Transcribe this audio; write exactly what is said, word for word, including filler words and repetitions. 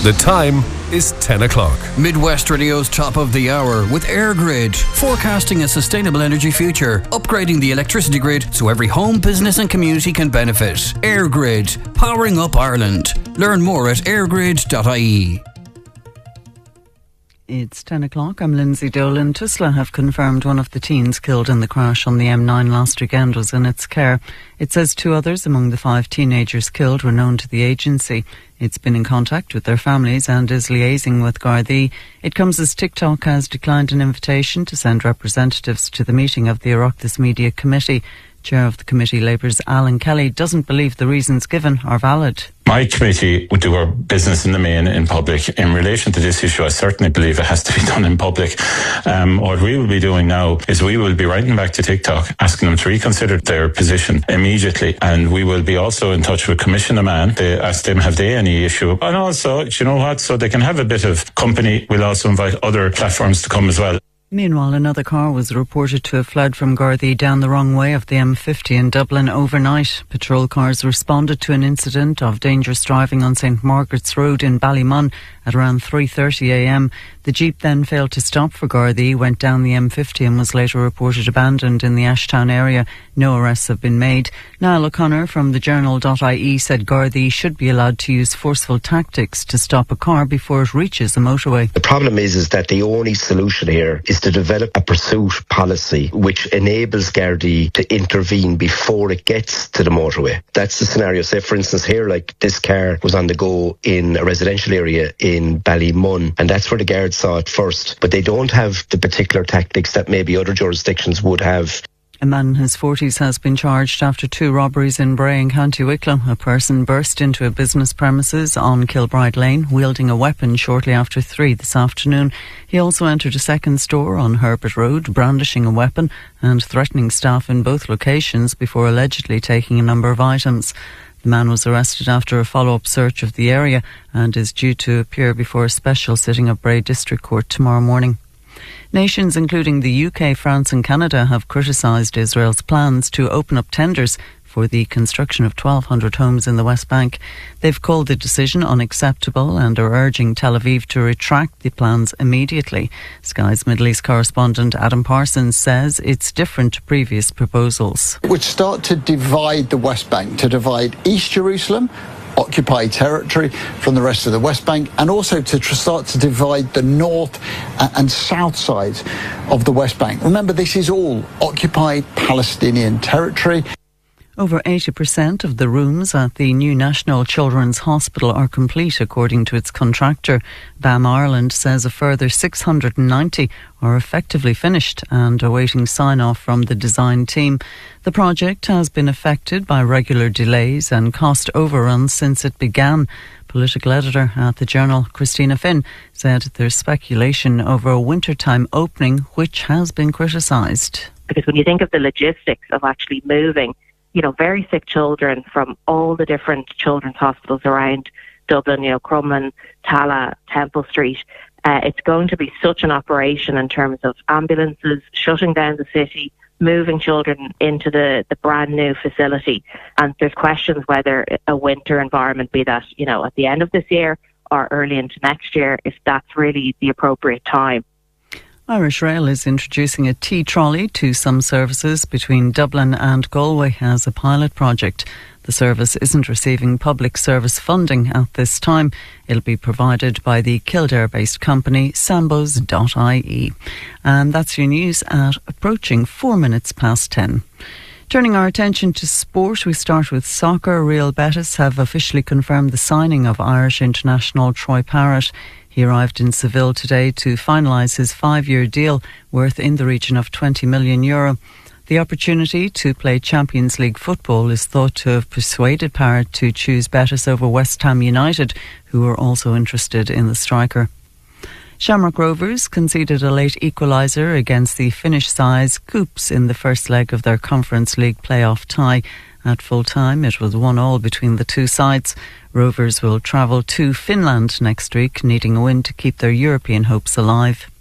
The time is ten o'clock. Midwest Radio's top of the hour with EirGrid, forecasting a sustainable energy future, upgrading the electricity grid so every home, business and community can benefit. EirGrid, powering up Ireland. Learn more at airgrid dot I E. It's ten o'clock. I'm Lindsay Dolan. Tusla have confirmed one of the teens killed in the crash on the M nine last weekend was in its care. It says two others among the five teenagers killed were known to the agency. It's been in contact with their families and is liaising with Gardaí. It comes as TikTok has declined an invitation to send representatives to the meeting of the Oireachtas Media Committee. Chair of the committee, Labour's Alan Kelly, doesn't believe the reasons given are valid. My committee would do our business in the main in public. In relation to this issue, I certainly believe it has to be done in public. Um, what we will be doing now is we will be writing back to TikTok, asking them to reconsider their position immediately. And we will be also in touch with Commissioner Mann to ask them, have they any issue? And also, you know what, so they can have a bit of company. We'll also invite other platforms to come as well. Meanwhile, another car was reported to have fled from Gardaí down the wrong way of the M fifty in Dublin overnight. Patrol cars responded to an incident of dangerous driving on St Margaret's Road in Ballymun at around three thirty a m. The Jeep then failed to stop for Gardaí, went down the M fifty and was later reported abandoned in the Ashtown area. No arrests have been made. Niall O'Connor from the journal dot I E said Gardaí should be allowed to use forceful tactics to stop a car before it reaches a motorway. The problem is, is that the only solution here is to develop a pursuit policy which enables Gardaí to intervene before it gets to the motorway. That's the scenario. Say, for instance, here, like this car was on the go in a residential area in Ballymun, and that's where the guards saw it first. But they don't have the particular tactics that maybe other jurisdictions would have. A man in his forties has been charged after two robberies in Bray in County Wicklow. A person burst into a business premises on Kilbride Lane, wielding a weapon shortly after three this afternoon. He also entered a second store on Herbert Road, brandishing a weapon and threatening staff in both locations before allegedly taking a number of items. The man was arrested after a follow-up search of the area and is due to appear before a special sitting of Bray District Court tomorrow morning. Nations including the U K, France and Canada have criticised Israel's plans to open up tenders for the construction of twelve hundred homes in the West Bank. They've called the decision unacceptable and are urging Tel Aviv to retract the plans immediately. Sky's Middle East correspondent Adam Parsons says it's different to previous proposals. It would start to divide the West Bank, to divide East Jerusalem, occupied territory, from the rest of the West Bank, and also to tr- start to divide the north and south sides of the West Bank. Remember, this is all occupied Palestinian territory. Over eighty percent of the rooms at the new National Children's Hospital are complete, according to its contractor. B A M Ireland says a further six hundred ninety are effectively finished and awaiting sign-off from the design team. The project has been affected by regular delays and cost overruns since it began. Political editor at the Journal, Christina Finn, said there's speculation over a wintertime opening, which has been criticised. Because when you think of the logistics of actually moving, you know, very sick children from all the different children's hospitals around Dublin, you know, Crumlin, Tala, Temple Street, uh, it's going to be such an operation in terms of ambulances, shutting down the city, moving children into the, the brand new facility. And there's questions whether a winter environment, be that, you know, at the end of this year or early into next year, if that's really the appropriate time. Irish Rail is introducing a T-trolley to some services between Dublin and Galway as a pilot project. The service isn't receiving public service funding at this time. It'll be provided by the Kildare-based company Sambos dot I E. And that's your news at approaching four minutes past ten. Turning our attention to sport, we start with soccer. Real Betis have officially confirmed the signing of Irish international Troy Parrott. He arrived in Seville today to finalise his five-year deal worth in the region of twenty million euro. The opportunity to play Champions League football is thought to have persuaded Parrott to choose Betis over West Ham United, who are also interested in the striker. Shamrock Rovers conceded a late equaliser against the Finnish sides Coups in the first leg of their Conference League playoff tie. At full time, it was one all between the two sides. Rovers will travel to Finland next week, needing a win to keep their European hopes alive.